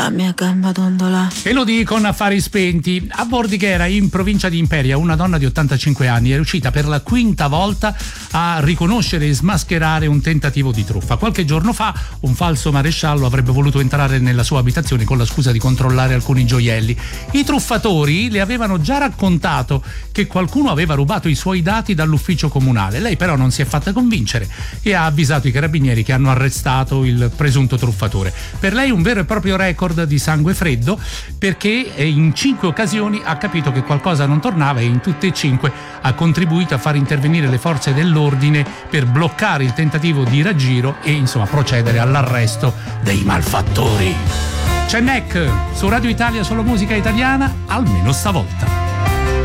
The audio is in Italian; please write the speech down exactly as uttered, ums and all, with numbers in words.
la mia gamba dondola. Elodie con Affari spenti. A Bordighera, in provincia di Imperia, una donna di ottantacinque anni è riuscita per la quinta volta a riconoscere e smascherare un tentativo di truffa. Qualche giorno fa un falso maresciallo avrebbe voluto entrare nella sua abitazione con la scusa di controllare alcuni gioielli. I truffatori le avevano già raccontato che qualcuno aveva rubato i suoi dati dall'ufficio comunale. Lei però non si è fatta convincere e ha avvisato i carabinieri, che hanno arrestato il presunto truffatore. Per lei un vero e proprio record di sangue freddo, perché in cinque occasioni ha capito che qualcosa non tornava e in tutte e cinque ha contribuito a far intervenire le forze dell'ordine per bloccare il tentativo di raggiro e insomma procedere all'arresto dei malfattori. C'è Neck su Radio Italia, solo musica italiana, almeno stavolta.